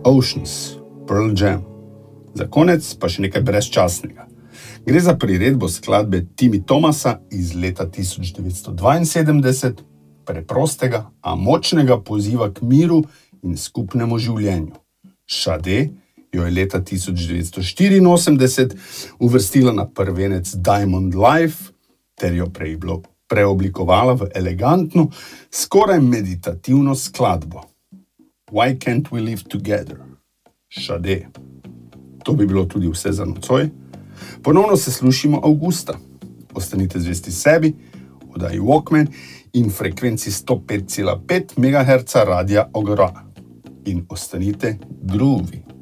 Oceans, Pearl Jam. Za konec pa še nekaj brezčasnega. Gre za priredbo skladbe Timmy Thomasa iz leta 1972, preprostega, a močnega poziva k miru in skupnemu življenju. Sade jo je leta 1984 uvrstila na prvenec Diamond Live ter jo preoblikovala v elegantno, skoraj meditativno skladbo. Why can't we live together? Sade. To bi bilo tudi vse za nocoj. Ponovno se slušimo avgusta. Ostanite zvesti sebi, oddaji Walkman in frekvenci 105,5 MHz radia Agora. In ostanite groovy.